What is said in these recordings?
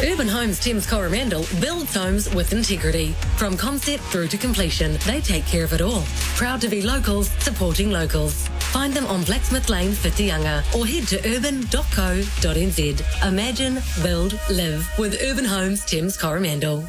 Urban Homes Thames Coromandel builds homes with integrity. From concept through to completion, they take care of it all. Proud to be locals, supporting locals. Find them on Blacksmith Lane, Whitianga, or head to urban.co.nz. Imagine, build, live with Urban Homes Thames Coromandel.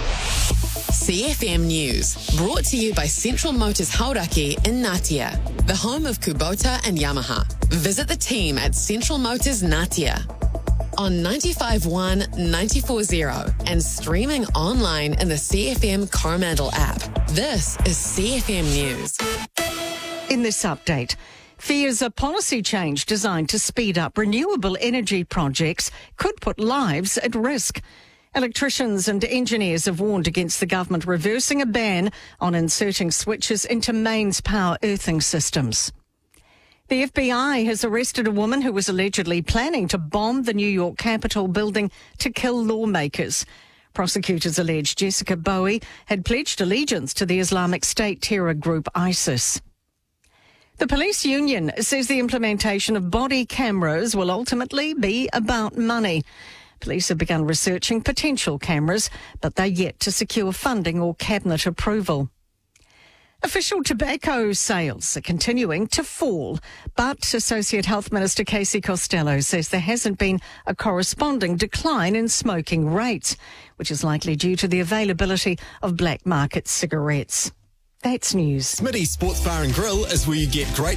CFM News, brought to you by Central Motors Hauraki in Ngatea, the home of Kubota and Yamaha. Visit the team at Central Motors Ngatea on 95.1, 94.0 and streaming online in the CFM Coromandel app. This is CFM News. In this update, fears a policy change designed to speed up renewable energy projects could put lives at risk. Electricians and engineers have warned against the government reversing a ban on inserting switches into mains power earthing systems. The FBI has arrested a woman who was allegedly planning to bomb the New York Capitol building to kill lawmakers. Prosecutors allege Jessica Bowie had pledged allegiance to the Islamic State terror group ISIS. The police union says the implementation of body cameras will ultimately be about money. Police have begun researching potential cameras, but they're yet to secure funding or cabinet approval. Official tobacco sales are continuing to fall, but Associate Health Minister Casey Costello says there hasn't been a corresponding decline in smoking rates, which is likely due to the availability of black market cigarettes. That's news. Smitty's Sports Bar and Grill is where you get great